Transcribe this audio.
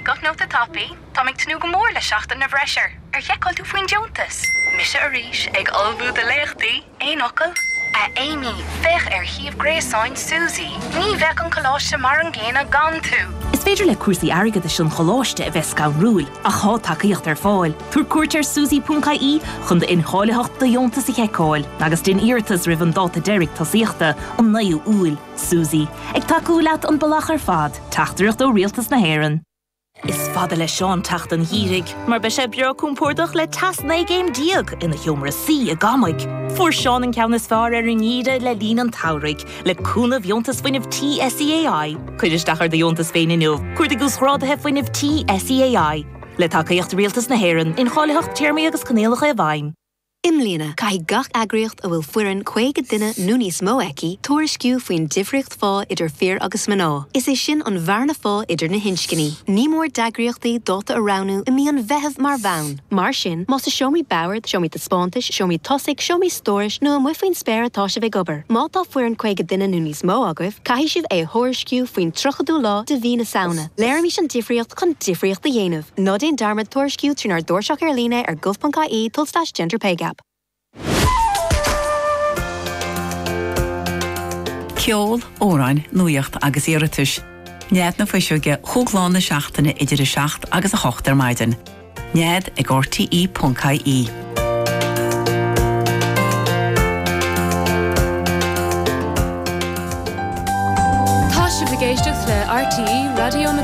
got no the toppy. Tommy to go more le shacht na bresher. Jekol tú faoin Jontas. Misha Arish ag olbú de lechty. Ein okkel. A Amy, fech híomh gréasáin Susie. Ní bheith an choláiste mar an ggéine gan tú. Is féidir le cuasaí airgad sin choláiste a bheith gan rúil a chá takeíocht ar fáil. Tuair cuairtear Susie.ie chun de incholaíocht de Jontas i cheicáil, agus din iartas rih an dáta Derek tasíochta an naú úil. Susie, ag takeú leat an balach ar fad, teachtaíocht ó rialtas na hÉireann. Is fada le Seán tacht an hírig, mar be sé beag cúmpórdach le tas na géim diag ina hiomra sí a gamaig. Fuair Seán an ceannas fearr ar an íre le lín an taurig, le cúnamh Jontas faoinmh TSEAI. Cuidir dachar de Jontas féin inniu, cuir de gúsrádathe faoinmh TSEAI. Le takeíocht rialtas na hÉireann, in cháileacht tíirmí agus canéalacha a bhaim. Imlína, cai gach agriocht a bhfuil fuireann chuige duine núnís mó eici, tuairisciú faoin difriocht fá idir fear agus maná. Is é sin an bharna fá idir na hinscinní. Ní mór dagriochtaí dáta aránú i mí an bheitheh mar bhain. Mar sin, más a seomí bauard, seomí de spántais, seomí tosaigh, seomí stóris, nó an muifuoin spéir atá se bheith gobar. Má tá fuireann chuige duine núnís mó agah, cai sibh é thuairisciú faoin trochadú lá de bhí na saona. Léir mí sin difriocht chun difriocht a dhéanamh. Nodéon darmad tuairisciú trínar dúirseach ar líne ar gov.ie /gender pay gap. Ceol, óráin, nuíocht agus iiritus. Nead na faisiúge chúgláán na seachtainna idir a 7 agus a 8 ar maidin. Nead ag rte.ie. Tá si bhgéisteach le RTE Radio